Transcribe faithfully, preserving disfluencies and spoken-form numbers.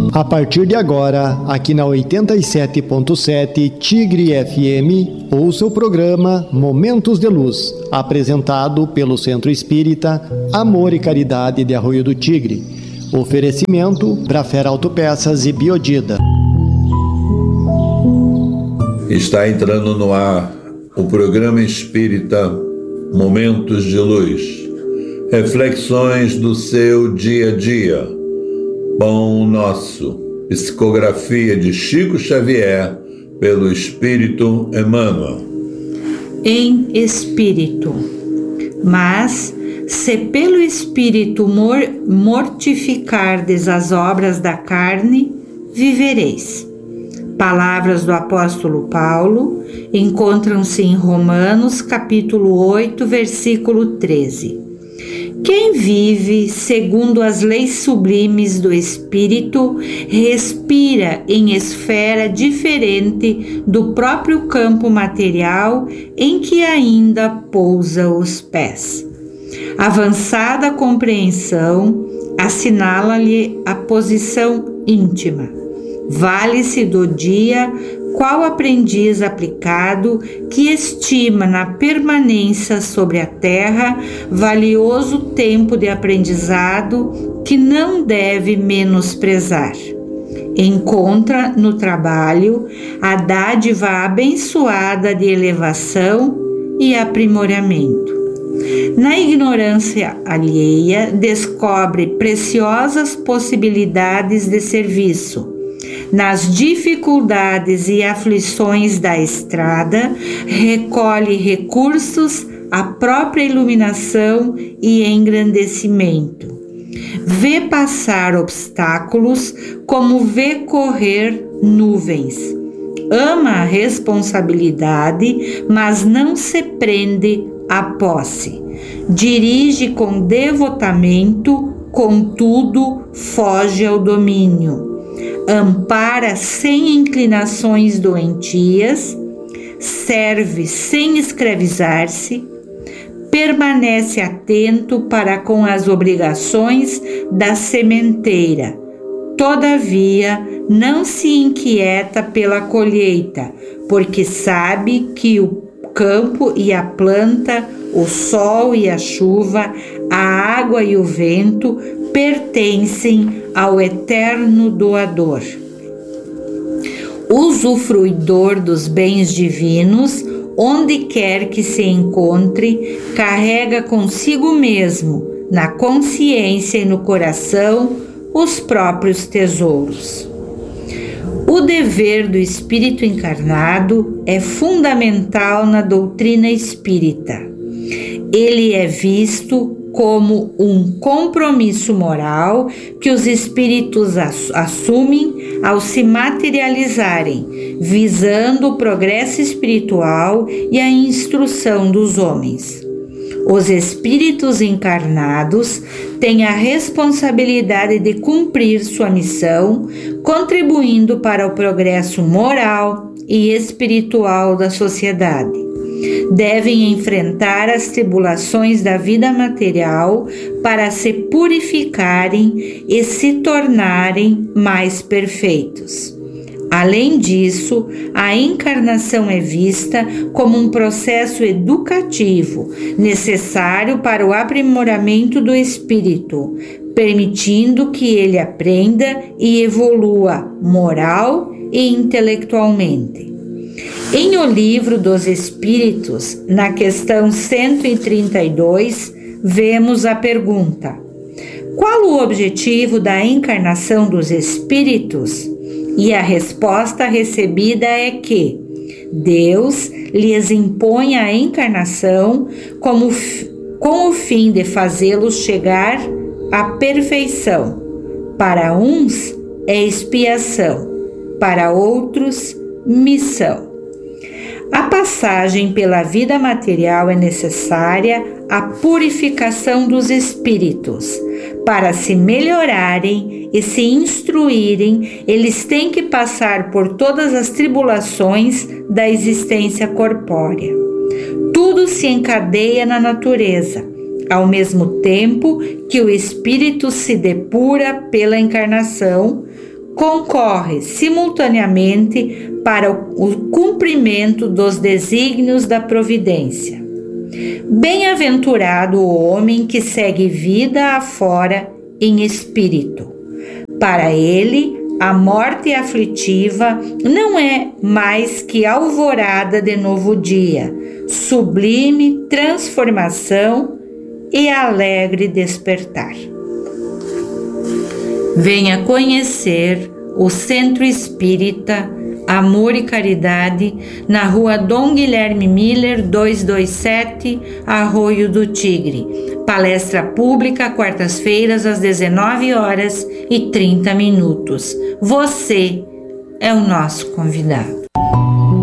A partir de agora, aqui na oitenta e sete ponto sete Tigre F M, ouça o programa Momentos de Luz, apresentado pelo Centro Espírita Amor e Caridade de Arroio do Tigre. Oferecimento Brafera Autopeças e Biodida. Está entrando no ar o programa espírita Momentos de Luz. Reflexões do seu dia a dia. Pão Nosso, psicografia de Chico Xavier, pelo Espírito Emmanuel. Em espírito. Mas, se pelo Espírito mor- mortificardes as obras da carne, vivereis. Palavras do apóstolo Paulo encontram-se em Romanos, capítulo oito, versículo treze. Quem vive segundo as leis sublimes do Espírito respira em esfera diferente do próprio campo material em que ainda pousa os pés. Avançada compreensão assinala-lhe a posição íntima. Vale-se do dia qual aprendiz aplicado que estima na permanência sobre a terra valioso tempo de aprendizado que não deve menosprezar. Encontra no trabalho a dádiva abençoada de elevação e aprimoramento. Na ignorância alheia, descobre preciosas possibilidades de serviço. Nas dificuldades e aflições da estrada, recolhe recursos à própria iluminação e engrandecimento. Vê passar obstáculos como vê correr nuvens. Ama a responsabilidade, mas não se prende à posse. Dirige com devotamento, contudo, foge ao domínio. Ampara sem inclinações doentias, serve sem escravizar-se, permanece atento para com as obrigações da sementeira. Todavia, não se inquieta pela colheita, porque sabe que o campo e a planta, o sol e a chuva, a água e o vento pertencem ao eterno doador. Usufruidor dos bens divinos, onde quer que se encontre, carrega consigo mesmo, na consciência e no coração, os próprios tesouros. O dever do espírito encarnado é fundamental na doutrina espírita. Ele é visto como um compromisso moral que os espíritos assumem ao se materializarem, visando o progresso espiritual e a instrução dos homens. Os espíritos encarnados têm a responsabilidade de cumprir sua missão, contribuindo para o progresso moral e espiritual da sociedade. Devem enfrentar as tribulações da vida material para se purificarem e se tornarem mais perfeitos. Além disso, a encarnação é vista como um processo educativo necessário para o aprimoramento do espírito, permitindo que ele aprenda e evolua moral e intelectualmente. Em O Livro dos Espíritos, na questão cento e trinta e dois, vemos a pergunta: qual o objetivo da encarnação dos espíritos? E a resposta recebida é que Deus lhes impõe a encarnação como, com o fim de fazê-los chegar à perfeição. Para uns é expiação, para outros, missão. A passagem pela vida material é necessária à purificação dos espíritos. Para se melhorarem e se instruírem, eles têm que passar por todas as tribulações da existência corpórea. Tudo se encadeia na natureza, ao mesmo tempo que o espírito se depura pela encarnação, concorre simultaneamente para o cumprimento dos desígnios da providência. Bem-aventurado o homem que segue vida afora em espírito. Para ele, a morte aflitiva não é mais que alvorada de novo dia, sublime transformação e alegre despertar. Venha conhecer o Centro Espírita Amor e Caridade, na rua Dom Guilherme Miller, duzentos e vinte e sete, Arroio do Tigre. Palestra pública, quartas-feiras, às dezenove horas e trinta minutos. Você é o nosso convidado.